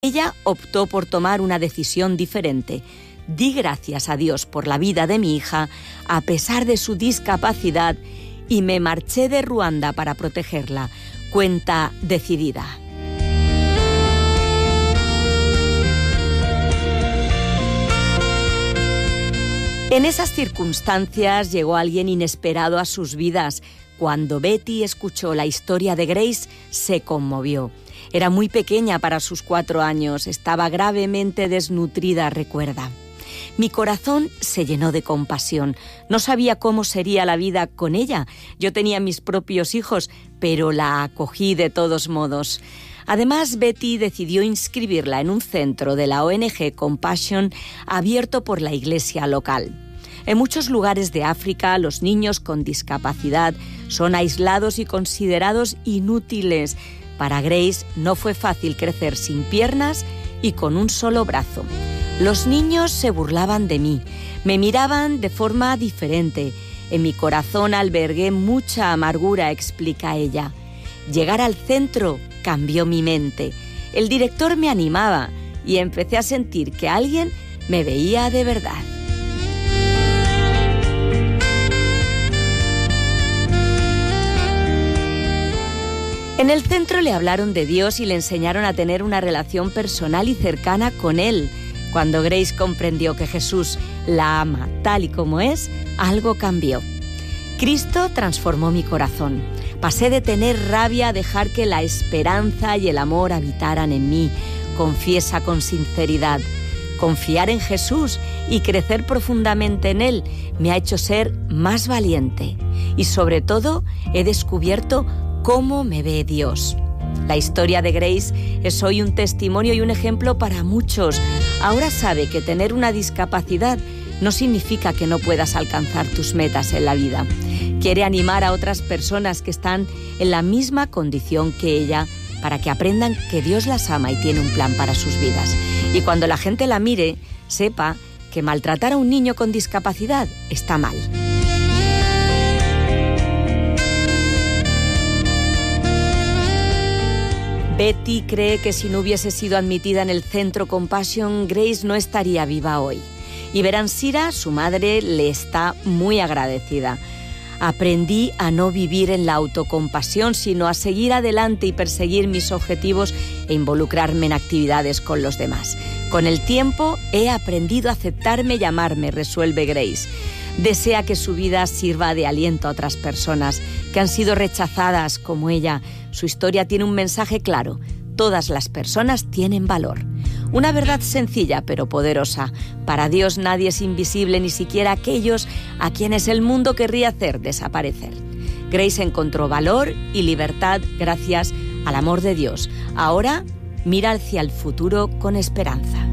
Ella optó por tomar una decisión diferente. Di gracias a Dios por la vida de mi hija, a pesar de su discapacidad, y me marché de Ruanda para protegerla. Cuenta decidida. En esas circunstancias llegó alguien inesperado a sus vidas. Cuando Betty escuchó la historia de Grace, se conmovió. Era muy pequeña para sus 4 años, estaba gravemente desnutrida, recuerda. Mi corazón se llenó de compasión. No sabía cómo sería la vida con ella. Yo tenía mis propios hijos, pero la acogí de todos modos. Además, Betty decidió inscribirla en un centro de la ONG Compassion abierto por la iglesia local. En muchos lugares de África, los niños con discapacidad son aislados y considerados inútiles. Para Grace no fue fácil crecer sin piernas y con un solo brazo. Los niños se burlaban de mí, me miraban de forma diferente. En mi corazón albergué mucha amargura, explica ella. Llegar al centro cambió mi mente. El director me animaba y empecé a sentir que alguien me veía de verdad. En el centro le hablaron de Dios y le enseñaron a tener una relación personal y cercana con Él. Cuando Grace comprendió que Jesús la ama tal y como es, algo cambió. Cristo transformó mi corazón. Pasé de tener rabia a dejar que la esperanza y el amor habitaran en mí. Confiesa con sinceridad. Confiar en Jesús y crecer profundamente en Él me ha hecho ser más valiente. Y sobre todo, he descubierto cómo me ve Dios. La historia de Grace es hoy un testimonio y un ejemplo para muchos. Ahora sabe que tener una discapacidad no significa que no puedas alcanzar tus metas en la vida. Quiere animar a otras personas que están en la misma condición que ella para que aprendan que Dios las ama y tiene un plan para sus vidas. Y cuando la gente la mire, sepa que maltratar a un niño con discapacidad está mal. Betty cree que si no hubiese sido admitida en el centro Compassion, Grace no estaría viva hoy. Y Beransira, su madre, le está muy agradecida. Aprendí a no vivir en la autocompasión, sino a seguir adelante y perseguir mis objetivos e involucrarme en actividades con los demás. Con el tiempo he aprendido a aceptarme y amarme, resuelve Grace. Desea que su vida sirva de aliento a otras personas que han sido rechazadas como ella. Su historia tiene un mensaje claro. Todas las personas tienen valor. Una verdad sencilla pero poderosa. Para Dios nadie es invisible, ni siquiera aquellos a quienes el mundo querría hacer desaparecer. Grace encontró valor y libertad gracias al amor de Dios. Ahora mira hacia el futuro con esperanza.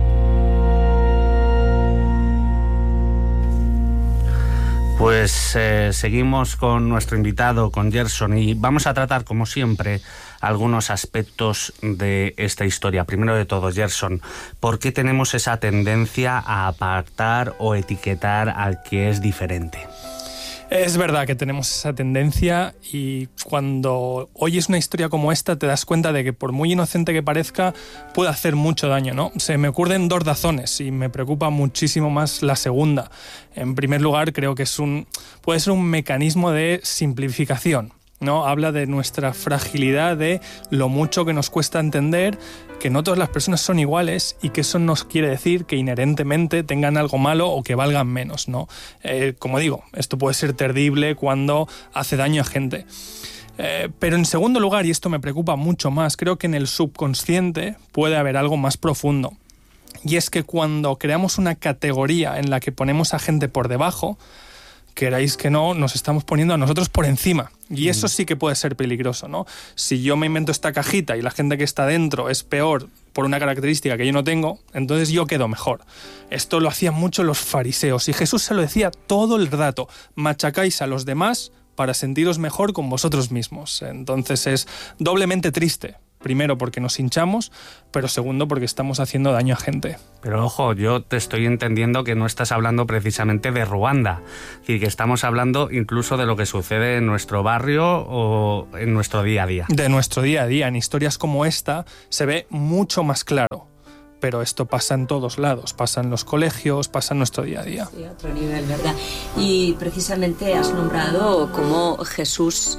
Pues seguimos con nuestro invitado, con Gerson, y vamos a tratar, como siempre, algunos aspectos de esta historia. Primero de todo, Gerson, ¿por qué tenemos esa tendencia a apartar o etiquetar al que es diferente? Es verdad que tenemos esa tendencia y cuando oyes una historia como esta te das cuenta de que por muy inocente que parezca puede hacer mucho daño, ¿no? Se me ocurren 2 razones y me preocupa muchísimo más la segunda. En primer lugar, creo que puede ser un mecanismo de simplificación, ¿no? Habla de nuestra fragilidad, de lo mucho que nos cuesta entender que no todas las personas son iguales y que eso no quiere decir que inherentemente tengan algo malo o que valgan menos, ¿no? Como digo, esto puede ser terrible cuando hace daño a gente. Pero en segundo lugar, y esto me preocupa mucho más, creo que en el subconsciente puede haber algo más profundo. Y es que cuando creamos una categoría en la que ponemos a gente por debajo, queráis que no, nos estamos poniendo a nosotros por encima. Y eso sí que puede ser peligroso, ¿no? Si yo me invento esta cajita y la gente que está dentro es peor por una característica que yo no tengo, entonces yo quedo mejor. Esto lo hacían mucho los fariseos y Jesús se lo decía todo el rato. Machacáis a los demás para sentiros mejor con vosotros mismos. Entonces es doblemente triste primero porque nos hinchamos, pero segundo porque estamos haciendo daño a gente. Pero ojo, yo te estoy entendiendo que no estás hablando precisamente de Ruanda, es decir, que estamos hablando incluso de lo que sucede en nuestro barrio o en nuestro día a día. De nuestro día a día, en historias como esta se ve mucho más claro, pero esto pasa en todos lados, pasa en los colegios, pasa en nuestro día a día. Sí, a otro nivel, ¿verdad? Y precisamente has nombrado cómo Jesús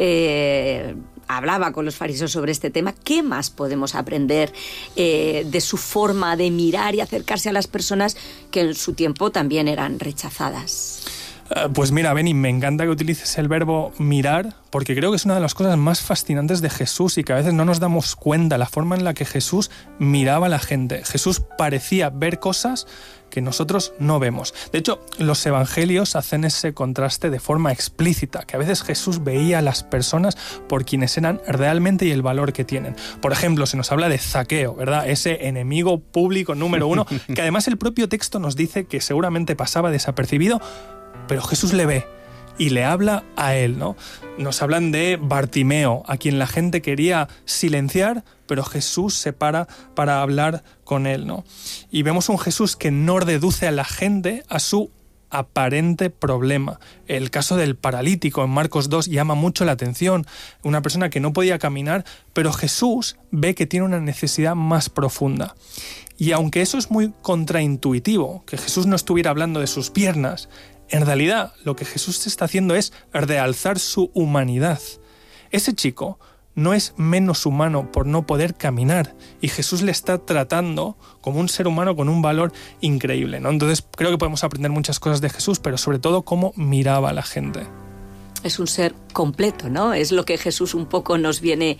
hablaba con los fariseos sobre este tema. ¿Qué más podemos aprender de su forma de mirar y acercarse a las personas que en su tiempo también eran rechazadas? Pues mira, Beni, me encanta que utilices el verbo mirar, porque creo que es una de las cosas más fascinantes de Jesús y que a veces no nos damos cuenta, la forma en la que Jesús miraba a la gente. Jesús parecía ver cosas que nosotros no vemos. De hecho, los evangelios hacen ese contraste de forma explícita, que a veces Jesús veía a las personas por quienes eran realmente y el valor que tienen. Por ejemplo, se nos habla de Zaqueo, ¿verdad? Ese enemigo público número 1, que además el propio texto nos dice que seguramente pasaba desapercibido, pero Jesús le ve y le habla a él, ¿no? Nos hablan de Bartimeo, a quien la gente quería silenciar, pero Jesús se para hablar con él, ¿no? Y vemos un Jesús que no reduce a la gente a su aparente problema. El caso del paralítico en Marcos 2 llama mucho la atención. Una persona que no podía caminar, pero Jesús ve que tiene una necesidad más profunda. Y aunque eso es muy contraintuitivo, que Jesús no estuviera hablando de sus piernas, en realidad lo que Jesús está haciendo es realzar su humanidad. Ese chico no es menos humano por no poder caminar y Jesús le está tratando como un ser humano con un valor increíble, ¿no? Entonces creo que podemos aprender muchas cosas de Jesús, pero sobre todo cómo miraba a la gente. Es un ser completo, ¿no? Es lo que Jesús un poco nos viene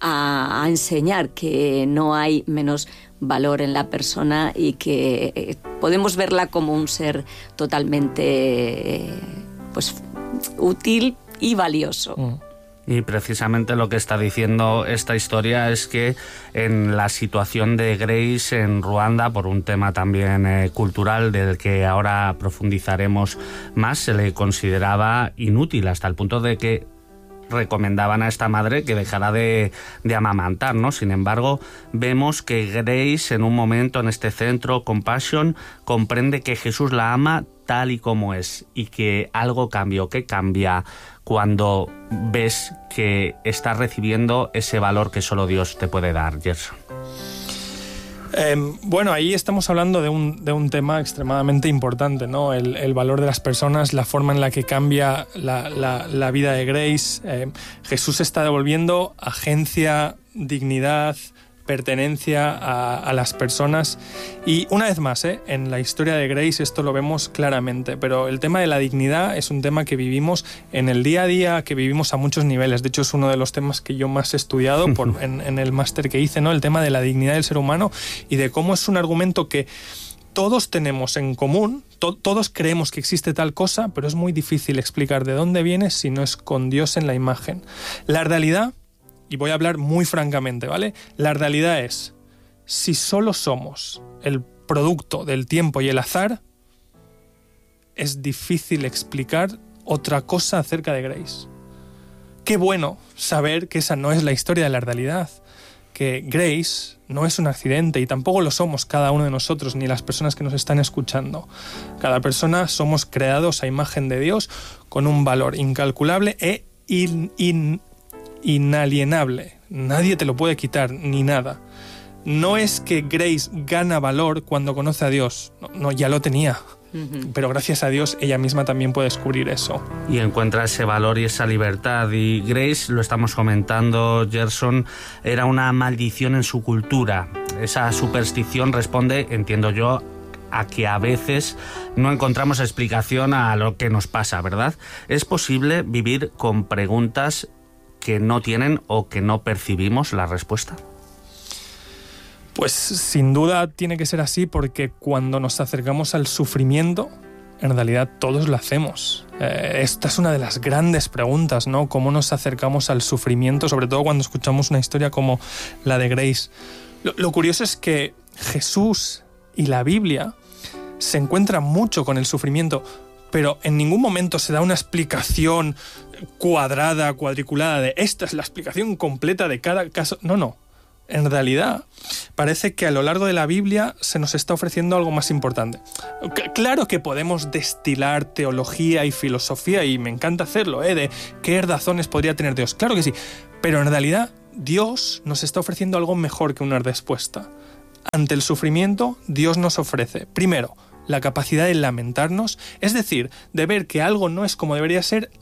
a enseñar, que no hay menos valor en la persona y que podemos verla como un ser totalmente pues, útil y valioso. Y precisamente lo que está diciendo esta historia es que en la situación de Grace en Ruanda, por un tema también cultural del que ahora profundizaremos más, se le consideraba inútil hasta el punto de que recomendaban a esta madre que dejara de amamantar, ¿no? Sin embargo, vemos que Grace en un momento en este centro Compassion comprende que Jesús la ama tal y como es y que algo cambió. ¿Qué cambia cuando ves que estás recibiendo ese valor que solo Dios te puede dar, Gerson? Bueno, ahí estamos hablando de un tema extremadamente importante, ¿no? El valor de las personas, la forma en la que cambia la vida de Grace. Jesús está devolviendo agencia, dignidad, pertenencia a las personas. Y una vez más, en la historia de Grace esto lo vemos claramente, pero el tema de la dignidad es un tema que vivimos en el día a día, que vivimos a muchos niveles. De hecho, es uno de los temas que yo más he estudiado en el máster que hice, ¿no? El tema de la dignidad del ser humano y de cómo es un argumento que todos tenemos en común, todos creemos que existe tal cosa, pero es muy difícil explicar de dónde viene si no es con Dios en la imagen. La realidad, y voy a hablar muy francamente, ¿vale? La realidad es, si solo somos el producto del tiempo y el azar, es difícil explicar otra cosa acerca de Grace. Qué bueno saber que esa no es la historia de la realidad, que Grace no es un accidente y tampoco lo somos cada uno de nosotros ni las personas que nos están escuchando. Cada persona somos creados a imagen de Dios con un valor incalculable e inalienable. Nadie te lo puede quitar, ni nada. No es que Grace gana valor cuando conoce a Dios. No, ya lo tenía. Pero gracias a Dios ella misma también puede descubrir eso. Y encuentra ese valor y esa libertad. Y Grace, lo estamos comentando, Gerson, era una maldición en su cultura. Esa superstición responde, entiendo yo, a que a veces no encontramos explicación a lo que nos pasa, ¿verdad? ¿Es posible vivir con preguntas que no tienen o que no percibimos la respuesta? Pues sin duda tiene que ser así, porque cuando nos acercamos al sufrimiento, en realidad todos lo hacemos. Esta es una de las grandes preguntas, ¿no? ¿Cómo nos acercamos al sufrimiento? Sobre todo cuando escuchamos una historia como la de Grace. Lo curioso es que Jesús y la Biblia se encuentran mucho con el sufrimiento, pero en ningún momento se da una explicación cuadrada, cuadriculada de esta es la explicación completa de cada caso. No. en realidad parece que a lo largo de la Biblia se nos está ofreciendo algo más importante. Claro que podemos destilar teología y filosofía, y me encanta hacerlo, de qué razones podría tener Dios. Claro que sí, pero en realidad Dios nos está ofreciendo algo mejor que una respuesta. Ante el sufrimiento, Dios nos ofrece, primero, la capacidad de lamentarnos, es decir, de ver que algo no es como debería ser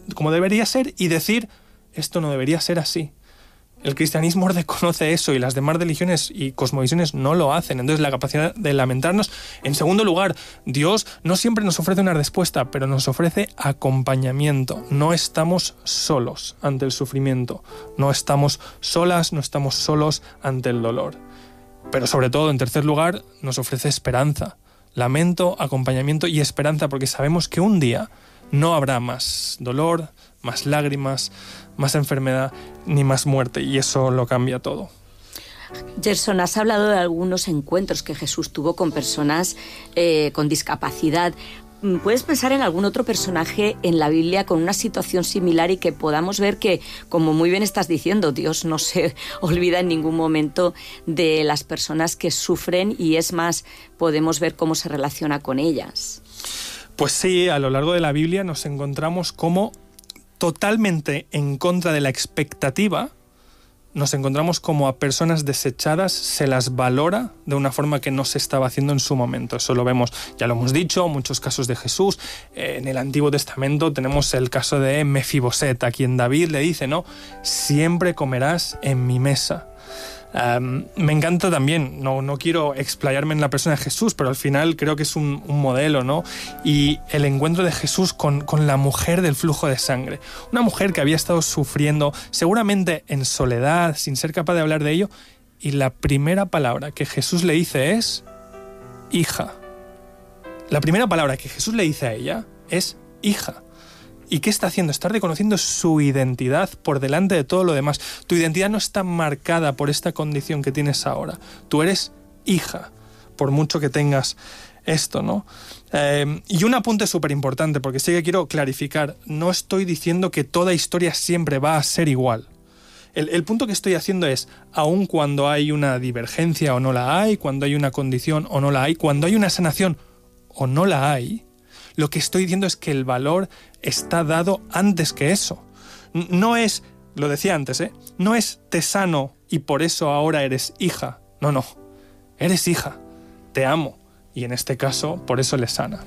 y decir, esto no debería ser así. El cristianismo reconoce eso y las demás religiones y cosmovisiones no lo hacen. Entonces, la capacidad de lamentarnos. En segundo lugar, Dios no siempre nos ofrece una respuesta, pero nos ofrece acompañamiento. No estamos solos ante el sufrimiento. No estamos solas, no estamos solos ante el dolor. Pero sobre todo, en tercer lugar, nos ofrece esperanza. Lamento, acompañamiento y esperanza, porque sabemos que un día no habrá más dolor, más lágrimas, más enfermedad, ni más muerte, y eso lo cambia todo. Gerson, has hablado de algunos encuentros que Jesús tuvo con personas con discapacidad. ¿Puedes pensar en algún otro personaje en la Biblia con una situación similar y que podamos ver que, como muy bien estás diciendo, Dios no se olvida en ningún momento de las personas que sufren y, es más, podemos ver cómo se relaciona con ellas? Pues sí, a lo largo de la Biblia nos encontramos como totalmente en contra de la expectativa, nos encontramos como a personas desechadas se las valora de una forma que no se estaba haciendo en su momento. Eso lo vemos, ya lo hemos dicho, muchos casos de Jesús. En el Antiguo Testamento tenemos el caso de Mefiboset, a quien David le dice, ¿no? Siempre comerás en mi mesa. Me encanta también, no quiero explayarme en la persona de Jesús, pero al final creo que es un modelo, ¿no? Y el encuentro de Jesús con la mujer del flujo de sangre. Una mujer que había estado sufriendo, seguramente en soledad, sin ser capaz de hablar de ello, y la primera palabra que Jesús le dice es hija. La primera palabra que Jesús le dice a ella es hija. ¿Y qué está haciendo? Está reconociendo su identidad por delante de todo lo demás. Tu identidad no está marcada por esta condición que tienes ahora. Tú eres hija, por mucho que tengas esto, ¿no? Y un apunte súper importante, porque sí que quiero clarificar. No estoy diciendo que toda historia siempre va a ser igual. El punto que estoy haciendo es, aun cuando hay una divergencia o no la hay, cuando hay una condición o no la hay, cuando hay una sanación o no la hay, lo que estoy diciendo es que el valor está dado antes que eso. No es, lo decía antes, no es te sano y por eso ahora eres hija. No, eres hija, te amo. Y en este caso, por eso le sana.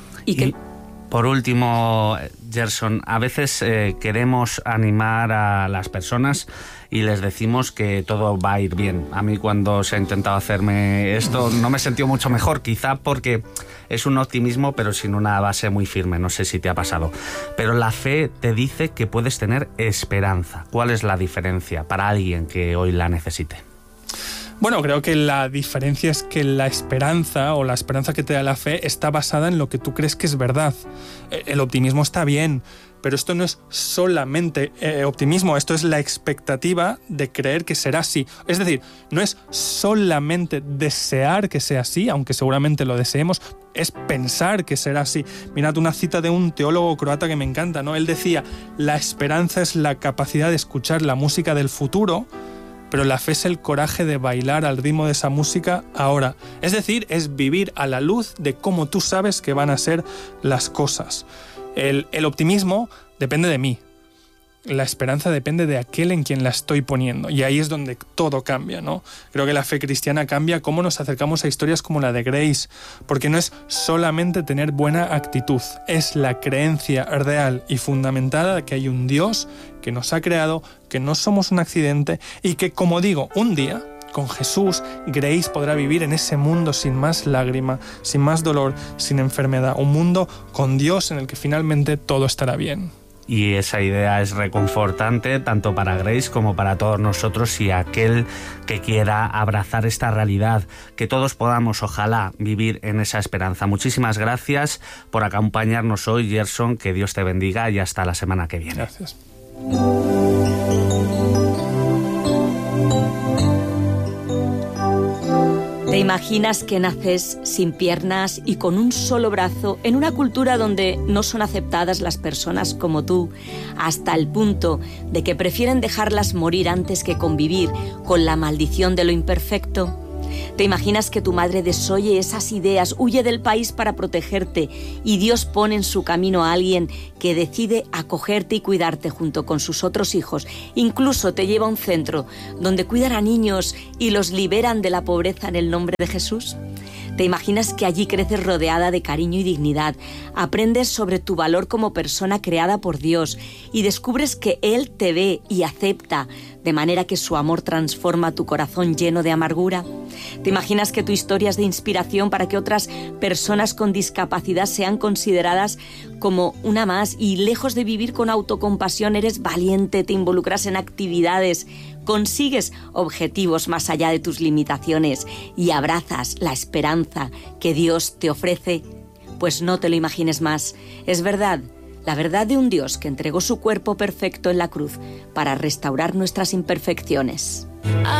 Y por último, Gerson, a veces queremos animar a las personas y les decimos que todo va a ir bien. A mí, cuando se ha intentado hacerme esto, no me he sentido mucho mejor, quizá porque es un optimismo pero sin una base muy firme. No sé si te ha pasado, pero la fe te dice que puedes tener esperanza. ¿Cuál es la diferencia para alguien que hoy la necesite? Bueno, creo que la diferencia es que la esperanza o la esperanza que te da la fe está basada en lo que tú crees que es verdad. El optimismo está bien, pero esto no es solamente optimismo, esto es la expectativa de creer que será así. Es decir, no es solamente desear que sea así, aunque seguramente lo deseemos, es pensar que será así. Mirad una cita de un teólogo croata que me encanta, ¿no? Él decía, la esperanza es la capacidad de escuchar la música del futuro, pero la fe es el coraje de bailar al ritmo de esa música ahora. Es decir, es vivir a la luz de cómo tú sabes que van a ser las cosas. El optimismo depende de mí. La esperanza depende de aquel en quien la estoy poniendo. Y ahí es donde todo cambia, ¿no? Creo que la fe cristiana cambia cómo nos acercamos a historias como la de Grace, porque no es solamente tener buena actitud, es la creencia real y fundamentada de que hay un Dios que nos ha creado, que no somos un accidente y que, como digo, un día, con Jesús, Grace podrá vivir en ese mundo sin más lágrima, sin más dolor, sin enfermedad, un mundo con Dios en el que finalmente todo estará bien. Y esa idea es reconfortante tanto para Grace como para todos nosotros y aquel que quiera abrazar esta realidad, que todos podamos, ojalá, vivir en esa esperanza. Muchísimas gracias por acompañarnos hoy, Gerson, que Dios te bendiga y hasta la semana que viene. Gracias. ¿Te imaginas que naces sin piernas y con un solo brazo en una cultura donde no son aceptadas las personas como tú, hasta el punto de que prefieren dejarlas morir antes que convivir con la maldición de lo imperfecto? ¿Te imaginas que tu madre desoye esas ideas, huye del país para protegerte y Dios pone en su camino a alguien que decide acogerte y cuidarte junto con sus otros hijos? Incluso te lleva a un centro donde cuidan a niños y los liberan de la pobreza en el nombre de Jesús. ¿Te imaginas que allí creces rodeada de cariño y dignidad, aprendes sobre tu valor como persona creada por Dios y descubres que Él te ve y acepta, de manera que su amor transforma tu corazón lleno de amargura? ¿Te imaginas que tu historia es de inspiración para que otras personas con discapacidad sean consideradas como una más y, lejos de vivir con autocompasión, eres valiente, te involucras en actividades, consigues objetivos más allá de tus limitaciones y abrazas la esperanza que Dios te ofrece? Pues no te lo imagines más. Es verdad, la verdad de un Dios que entregó su cuerpo perfecto en la cruz para restaurar nuestras imperfecciones.